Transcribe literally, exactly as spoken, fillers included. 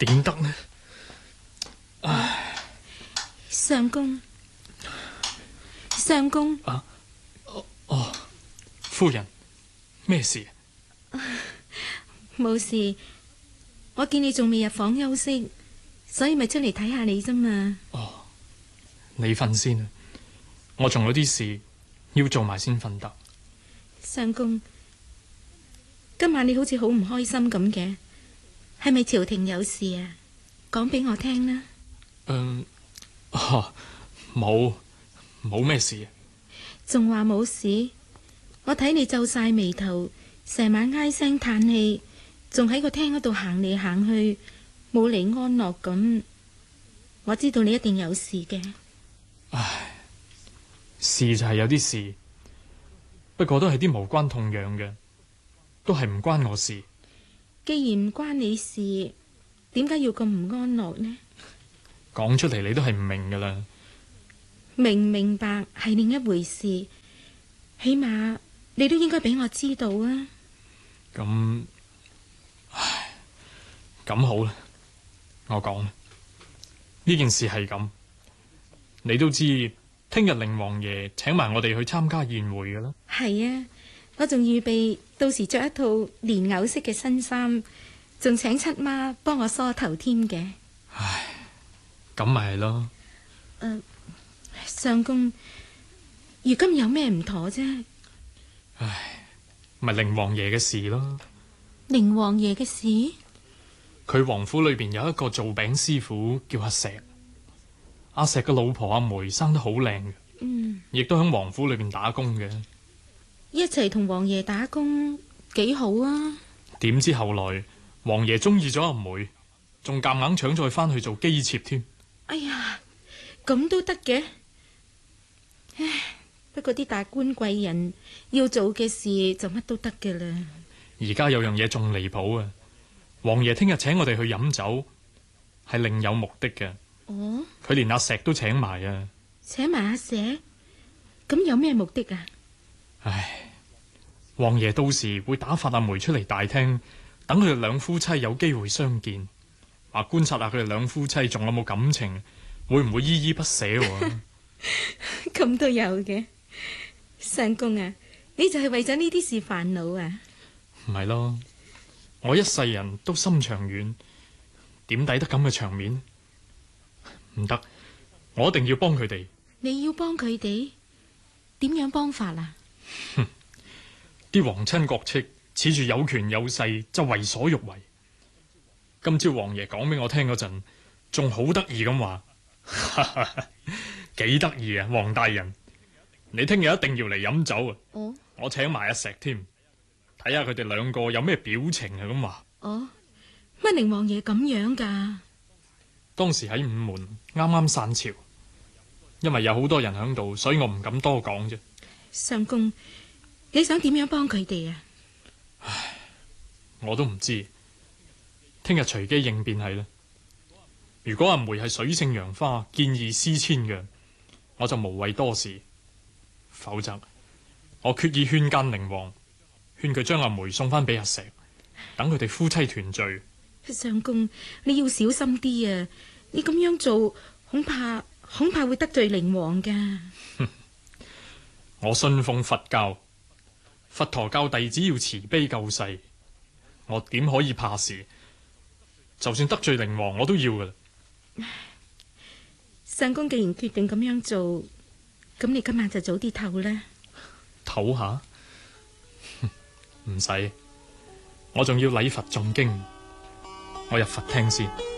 點得呢？唉， 相公，相公。 啊，哦，哦，夫人，咩事？ 冇事，我見你仲未入房休息，所以咪出嚟睇下你啫嘛。 哦，你瞓先啊，我仲有啲事要做埋先瞓得。 相公，今晚你好似好唔開心咁嘅，係咪朝廷有事啊？講俾我聽啦。 嗯，哦，冇，冇咩事。 仲話冇事？我睇你皺晒眉頭，成晚唉聲嘆氣，仲喺個廳嗰度行嚟行去，冇嚟安樂咁。我知道你一定有事嘅。 唉，事就係有啲事，不過都係啲無關痛癢嘅，都係唔關我事。 既然唔關你事，點解要咁唔安樂呢？ 講出嚟你都係唔明噶啦。 明唔明白係另一回事，起碼你都應該俾我知道啊。 咁，唉，咁好啦，我講啦，呢件事係咁，你都知聽日寧王爺請埋我哋去參加宴會噶啦。 係啊，我仲預備到時着一套蓮藕色嘅新衫，仲請七媽幫我梳頭添嘅。 唉，咁咪係咯。 誒、呃，相公，如今有咩唔妥啫？ 唉，咪寧王爺嘅事咯。 寧王爺嘅事？ 佢王府裏邊有一個做餅師傅叫阿石，阿石嘅老婆阿梅生得好靚嘅， 嗯， 亦都喺王府裏邊打工嘅。 一齊同王爺打工幾好啊。 點知後來王爺中意咗阿梅，仲夾硬搶咗佢翻去做姬妾添。 哎呀，咁都得嘅？唉，不過啲大官貴人要做嘅事就乜都得嘅啦。 而家有樣嘢仲離譜啊！王爺聽日請我哋去飲酒，係另有目的嘅。 哦， 佢連阿石都請埋啊！ 請埋阿石，咁有咩目的啊？ 唉，王爺到時會打發阿梅出嚟大廳，等佢哋兩夫妻有機會相見，話觀察下佢哋兩夫妻仲有冇感情，會唔會依依不捨啊？ 咁都有嘅，相公啊，你就係為咗呢啲事煩惱啊？ 唔係咯，我一世人都心長遠，點抵得咁嘅場面？唔得，我一定要幫佢哋。 你要幫佢哋？點樣幫法啊？ 哼，啲皇親國戚恃住有權有勢就為所欲為。今朝王爺講俾我聽嗰陣，仲好得意咁話，哈哈，幾得意啊！王大人，你聽日一定要嚟飲酒啊！ 哦， 我請埋阿石添，睇下佢哋兩個有咩表情啊！咁話。 哦，乜寧王爺咁樣噶？ 當時喺午門啱啱散朝，因為有好多人喺度，所以我唔敢多講啫。 相公，你想點樣幫佢哋啊？ 唉，我都唔知，聽日隨機應變係啦。如果阿梅係水性楊花，見異思遷嘅，我就無謂多事；否則，我決意勸諫寧王，勸佢將阿梅送翻俾阿石，等佢哋夫妻團聚。 相公，你要小心啲啊！你咁樣做，恐怕恐怕會得罪寧王噶。 我信奉佛教，佛陀教弟子要慈悲救世，我點可以怕事？就算得罪寧王，我都要噶啦。 相公既然決定咁樣做，咁你今晚就早啲唞啦。 唞下？唔使，我仲要禮佛誦經，我入佛廳先。